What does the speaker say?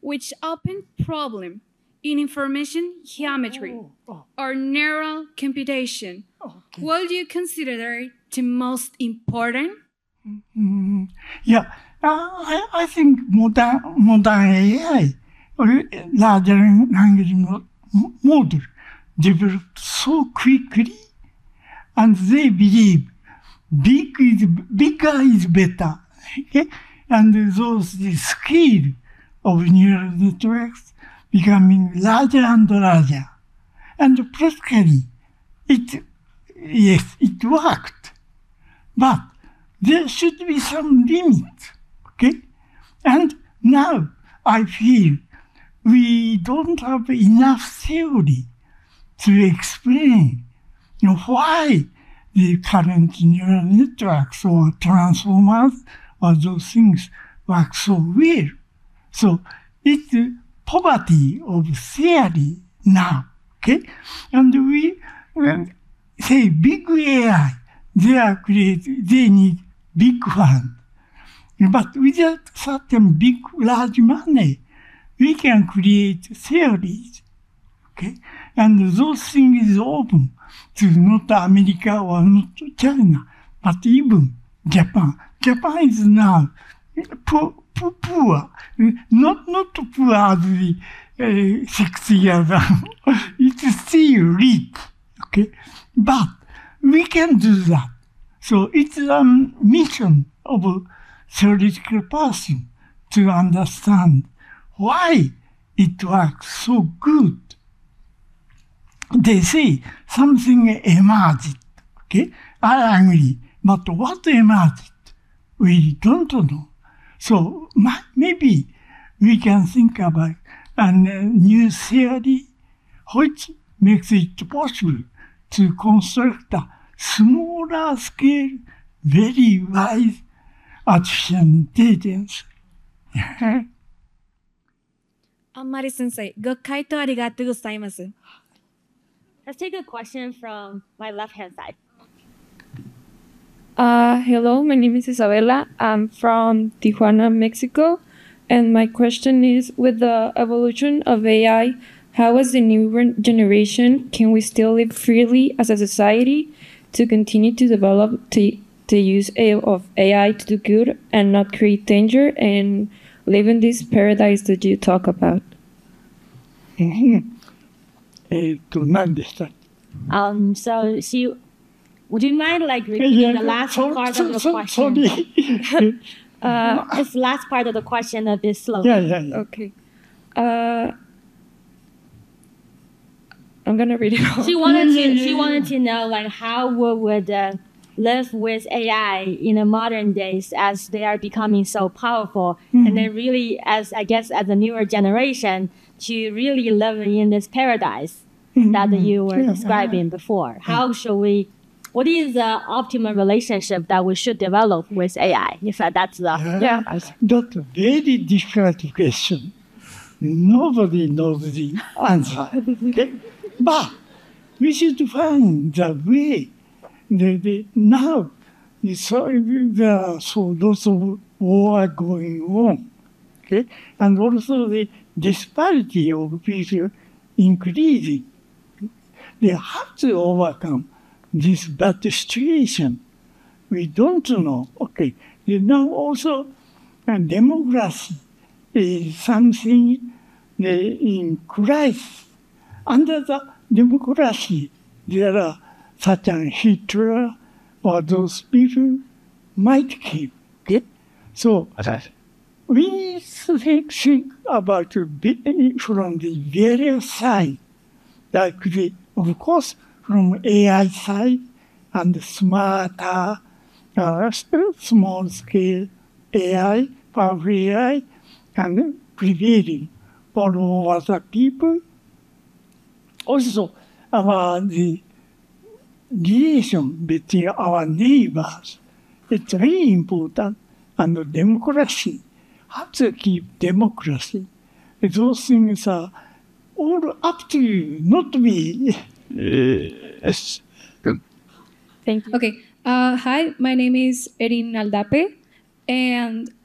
which open problem in information geometry or neural computation. Okay. What do you consider the most important? Yeah, I think modern AI or larger language model developed so quickly, and they believe bigger is better. Okay? And the scale of neural networks becoming larger and larger. And practically, it worked. But there should be some limit, okay? And now I feel we don't have enough theory to explain why the current neural networks or transformers or those things work so well. So it's the poverty of theory now, okay? And we say big AI, they need big fund. But without certain big, large money, we can create theories, okay? And those things is open to not America or not China, but even Japan. Japan is now poor, not poor as the 6 years ago. It's still rich, okay? But we can do that. So it's a mission of a theoretical person to understand why it works so good. They say something emerged, okay? I agree, but what emerged? We don't know. So maybe we can think about a new theory which makes it possible to construct a smaller scale, very wise artificial intelligence. マリ先生、ご回答ありがとうございます。 Let's take a question from my left-hand side. Hello, my name is Isabella. I'm from Tijuana, Mexico. And my question is, with the evolution of AI, how as the new generation can we still live freely as a society to continue to develop the use of AI to do good and not create danger and live in this paradise that you talk about? 何でした So would you mind repeating the last part of the question? Sorry. This last part of the question a bit slow. Yeah. Okay. I'm gonna read it all. She wanted to know how we would live with AI in the modern days as they are becoming so powerful, and then really as a newer generation to really live in this paradise that you were describing before. How should we? What is the optimal relationship that we should develop with AI? If that's the That's a very difficult question. Nobody knows the answer. Okay? But we should find the way. Now, there are lots of war going on. Okay? And also the disparity of people increasing. They have to overcome this bad situation. We don't know. Okay. Now also, democracy is something in crisis. Under the democracy, there are such as Hitler or those people might keep. Okay? So we think about from the various sides. That could be, of course, from AI side and smarter, small scale AI, powerful AI, and prevailing for all other people. Also, the relation between our neighbors, it's very important, and democracy, how to keep democracy. Those things are all up to you, not me. Thank you. Okay. Hi, my name is Erin Aldape, and